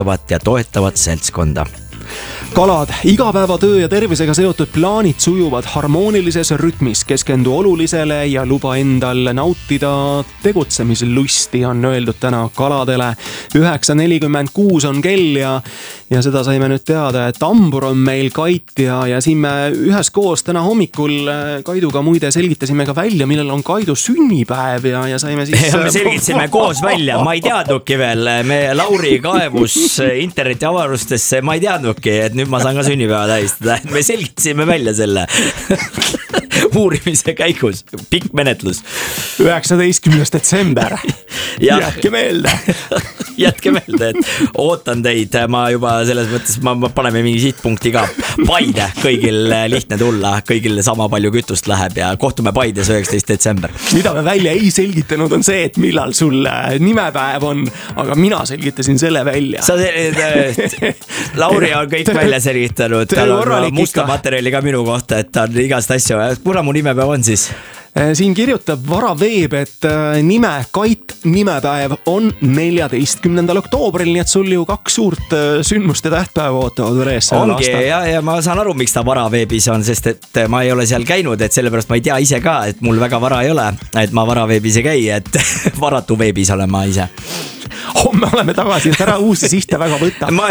ja toetavat seltskonda. Kalad, igapäevatöö ja tervisega seotud plaanid sujuvad harmoonilises rütmis, keskendu olulisele ja luba endal nautida tegutsemislusti, on öeldud täna kaladele. 9:46 on kell ja seda saime nüüd teada, et hambur on meil Kait ja siin me üheskoos täna hommikul Kaiduga muide selgitasime ka välja, millal on Kaidu sünnipäev ja saime siis... Me selgitasime koos välja, ma ei teadnudki veel, me Lauri kaevus internetiavarustesse, ma ei teadnudki, et nüüd ma saan ka sünnipäeva tähistada, et me selgitasime välja selle uurimise käigus, pikk menetlus. 19. detsember, jätke meelde. Jätke meelde, et ootan teid, ma juba selles mõttes, ma paneme mingi sihtpunkti ka. Paide, kõigil lihtne tulla, kõigil sama palju kütust läheb ja kohtume Paides 19. detsember. Mida me välja ei selgitanud on see, et millal sul nimepäev on, aga mina selgitasin selle välja. Lauri on kõik välja selgitanud, tal on musta materjali ka minu kohta, et ta on igast asju. Kuna mu nimepäev on siis? Siin kirjutab Vara Veeb, et Kait nimepäev on 14. oktoobril, nii et sul ju 2 suurt sündmuste tähtpäeva ootavad veres sellel aastal. Ongi, ja ma saan aru, miks ta Vara Veebis on, sest et ma ei ole seal käinud, et sellepärast ma ei tea ise ka, et mul väga vara ei ole, et ma Vara Veebis ei käi, et varatu veebis olen ma ise. Homme oleme tagasi, et ära uusi sihte väga võtta. Ma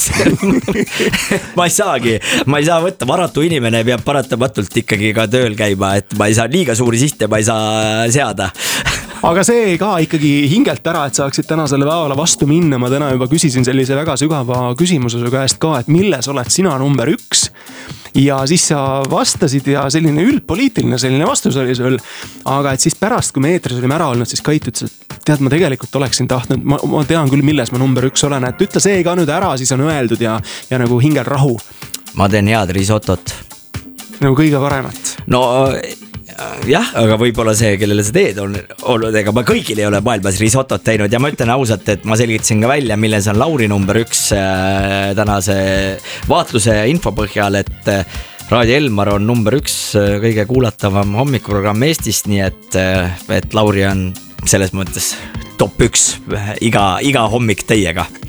ei saagi, ma ei saa võtta, varatu inimene peab paratamatult ikkagi ka tööl käima, et ma ei saa liiga suuri sihte, ma ei saa seada. Aga see ka ikkagi hingelt ära, et saaksid tänasele päevale vastu minna. Ma täna juba küsisin sellise väga sügava küsimuse su käest ka, et milles oled sina number 1? Ja siis sa vastasid ja selline üldpoliitiline selline vastus oli sul. Aga et siis pärast, kui me eetris olime ära olnud, siis Kait ütles, et tead, ma tegelikult oleksin tahtnud, ma tean küll, milles ma number 1 olen, et ütle see ka nüüd ära, siis on öeldud ja nagu hingel rahu. Ma teen head risotot. Nagu kõige paremat. No jah, aga võib-olla see, kellele sa teed on olnud, ega ma kõigil ei ole maailmas risotot teinud ja ma ütlen ausalt, et ma selgitasin ka välja, milles on Lauri number 1 tänase vaatluse info põhjal, et Raadio Elmar on number 1 kõige kuulatavam hommikuprogramm Eestist, nii et Lauri on selles mõttes top 1 iga hommik teiega.